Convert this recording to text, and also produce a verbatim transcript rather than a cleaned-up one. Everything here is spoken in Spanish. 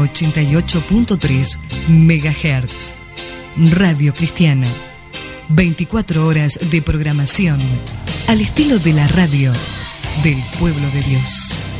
ochenta y ocho punto tres megahertz. Radio Cristiana. veinticuatro horas de programación al estilo de la radio del pueblo de Dios.